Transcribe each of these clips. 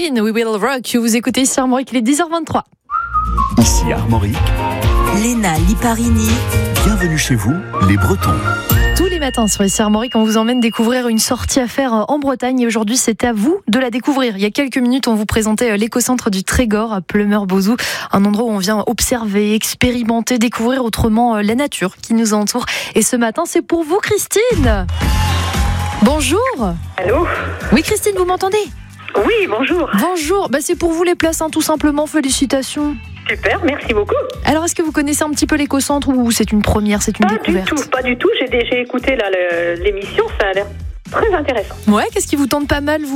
Christine, We Will Rock. Vous écoutez ici Armorique, il est 10h23. Ici Armorique, Léna Liparini. bienvenue chez vous, les Bretons. Tous les matins sur ici Armorique, on vous emmène découvrir une sortie à faire en Bretagne. Et aujourd'hui, c'est à vous de la découvrir. Il y a quelques minutes, on vous présentait l'écocentre du Trégor à Pleumeur-Bozou. Un endroit où on vient observer, expérimenter, découvrir autrement la nature qui nous entoure. Et ce matin, c'est pour vous, Christine. Bonjour. Allô ? Oui, Christine, vous m'entendez ? Oui, bonjour. Bonjour. C'est pour vous les places, tout simplement. Félicitations. Super, merci beaucoup. Alors, est-ce que vous connaissez un petit peu l'écocentre ou c'est une première, c'est une découverte ? Pas du tout. J'ai déjà écouté l'émission, ça a l'air très intéressant. Ouais, qu'est-ce qui vous tente pas mal, vous ?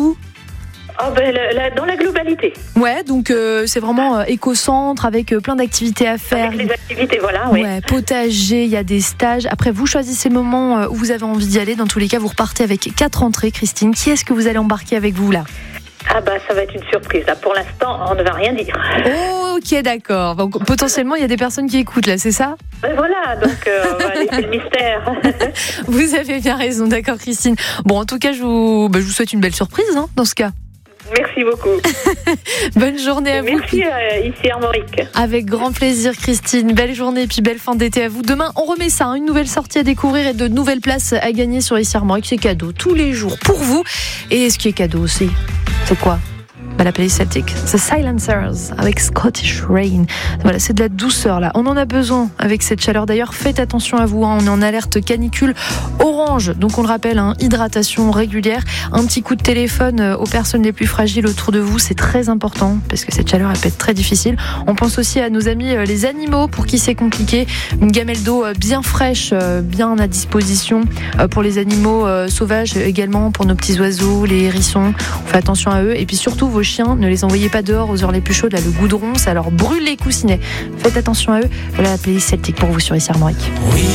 Dans la globalité. Ouais, donc c'est vraiment écocentre avec plein d'activités à faire. Avec les activités, voilà, oui. Ouais, potager, il y a des stages. Après, vous choisissez le moment où vous avez envie d'y aller. Dans tous les cas, vous repartez avec 4 entrées, Christine. Qui est-ce que vous allez embarquer avec vous, là ? Ça va être une surprise. Là, pour l'instant, on ne va rien dire. Oh, ok, d'accord. Donc, potentiellement, il y a des personnes qui écoutent, là, c'est ça ? Voilà, donc on va laisser le mystère. Vous avez bien raison, d'accord, Christine. Bon, en tout cas, je vous souhaite une belle surprise, dans ce cas. Merci beaucoup. Bonne journée à vous. Merci, ici Armorique. Avec grand plaisir, Christine. Belle journée et puis belle fin d'été à vous. Demain, on remet ça, une nouvelle sortie à découvrir et de nouvelles places à gagner sur ici Armorique. C'est cadeau tous les jours pour vous. Et ce qui est cadeau aussi, c'est quoi ? La playlist Celtic, The Silencers avec Scottish Rain. Voilà, c'est de la douceur là. On en a besoin avec cette chaleur. D'ailleurs, faites attention à vous. On est en alerte canicule orange. Donc on le rappelle, hydratation régulière. Un petit coup de téléphone aux personnes les plus fragiles autour de vous, c'est très important parce que cette chaleur elle peut être très difficile. On pense aussi à nos amis les animaux pour qui c'est compliqué. Une gamelle d'eau bien fraîche, bien à disposition pour les animaux sauvages également, pour nos petits oiseaux, les hérissons. On fait attention à eux et puis surtout vos chiens, ne les envoyez pas dehors aux heures les plus chaudes, là le goudron ça leur brûle les coussinets, faites attention à eux. Voilà la playlist Celtic pour vous sur ici Armorique.